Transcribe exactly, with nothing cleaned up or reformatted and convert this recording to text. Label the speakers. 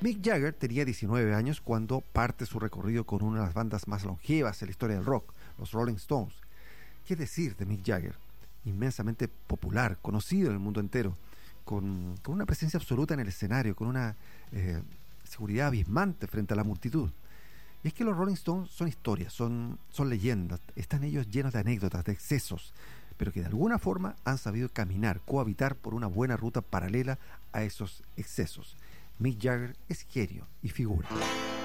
Speaker 1: Mick Jagger tenía diecinueve años cuando parte su recorrido con una de las bandas más longevas en la historia del rock, los Rolling Stones. ¿Qué decir de Mick Jagger? Inmensamente popular, conocido en el mundo entero, con, con una presencia absoluta en el escenario, con una eh, seguridad abismante frente a la multitud. Y es que los Rolling Stones son historias, son, son leyendas, están ellos llenos de anécdotas, de excesos, pero que de alguna forma han sabido caminar, cohabitar por una buena ruta paralela a esos excesos. Mick Jagger es genio y figura.